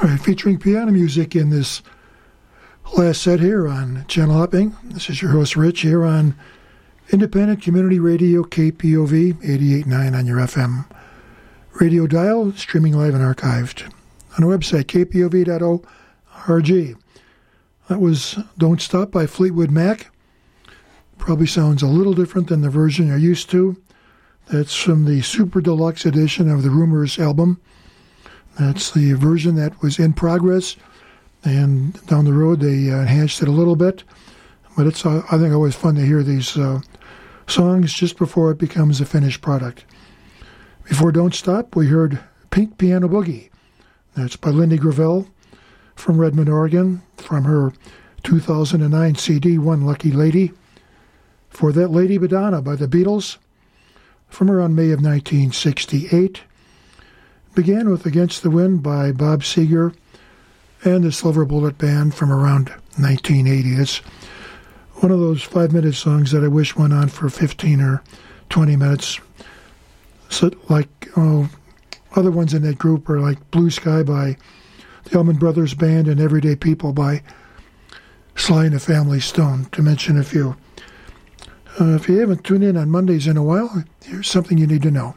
All right, featuring piano music in this last set here on Channel Hopping. This is your host, Rich, here on Independent Community Radio, KPOV 88.9 on your FM radio dial, streaming live and archived on our website, kpov.org. That was Don't Stop by Fleetwood Mac. Probably sounds a little different than the version you're used to. That's from the Super Deluxe edition of the Rumors album. That's the version that was in progress, and down the road they enhanced it a little bit. But it's, I think, always fun to hear these songs just before it becomes a finished product. Before Don't Stop, we heard Pink Piano Boogie. That's by Lindy Gravel from Redmond, Oregon, from her 2009 CD, One Lucky Lady. For That Lady Madonna by the Beatles, from around May of 1968. Began with Against the Wind by Bob Seger and the Silver Bullet Band from around 1980. It's one of those 5-minute songs that I wish went on for 15 or 20 minutes. So, like, other ones in that group are like Blue Sky by the Allman Brothers Band and Everyday People by Sly and the Family Stone, to mention a few. If you haven't tuned in on Mondays in a while, here's something you need to know.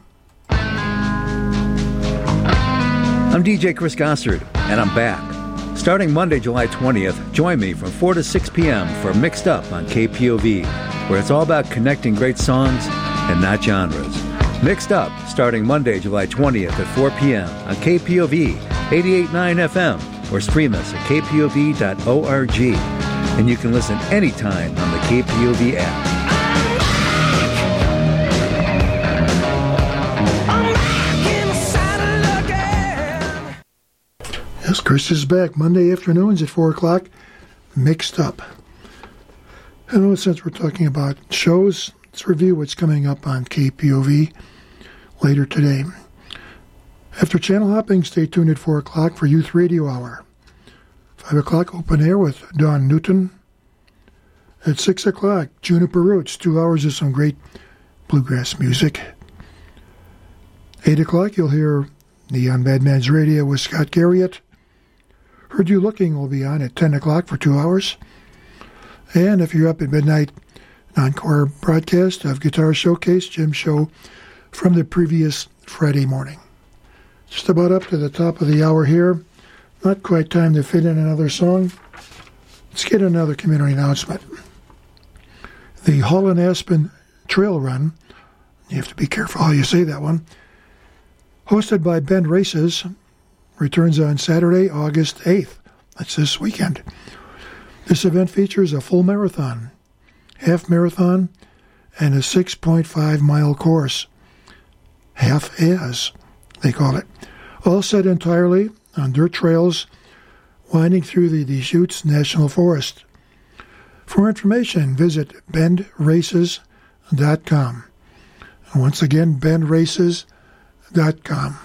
I'm DJ Chris Gossard, and I'm back. Starting Monday, July 20th, join me from 4 to 6 p.m. for Mixed Up on KPOV, where it's all about connecting great songs and not genres. Mixed Up, starting Monday, July 20th at 4 p.m. on KPOV 88.9 FM, or stream us at kpov.org. And you can listen anytime on the KPOV app. Yes, Chris is back Monday afternoons at 4 o'clock, Mixed Up. And since we're talking about shows, let's review what's coming up on KPOV later today. After Channel Hopping, stay tuned at 4 o'clock for Youth Radio Hour. 5 o'clock, Open Air with Dawn Newton. At 6 o'clock, Juniper Roots, 2 hours of some great bluegrass music. 8 o'clock, you'll hear Neon Badman's Radio with Scott Garriott. Heard You Looking will be on at 10 o'clock for 2 hours. And if you're up at midnight, an encore broadcast of Guitar Showcase, Jim's show from the previous Friday morning. Just about up to the top of the hour here. Not quite time to fit in another song. Let's get another community announcement. The Holland Aspen Trail Run, you have to be careful how you say that one, hosted by Bend Races, returns on Saturday, August 8th. That's this weekend. This event features a full marathon, half marathon, and a 6.5-mile course. Half as, they call it. All set entirely on dirt trails winding through the Deschutes National Forest. For information, visit bendraces.com. And once again, bendraces.com.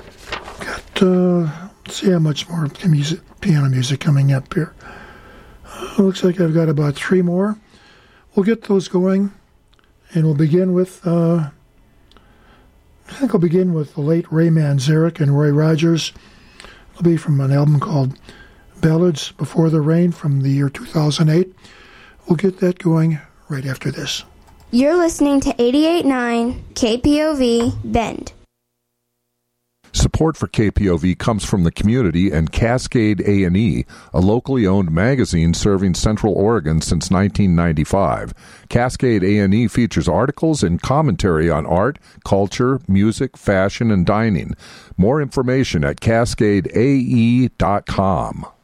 Let's see how much more piano music coming up here. Looks like I've got about 3 more. We'll get those going, and we'll begin with, I think I'll begin with the late Ray Manzarek and Roy Rogers. It'll be from an album called Ballads Before the Rain from the year 2008. We'll get that going right after this. You're listening to 88.9 KPOV Bend. Support for KPOV comes from the community and Cascade A&E, a locally owned magazine serving Central Oregon since 1995. Cascade A&E features articles and commentary on art, culture, music, fashion, and dining. More information at cascadeae.com.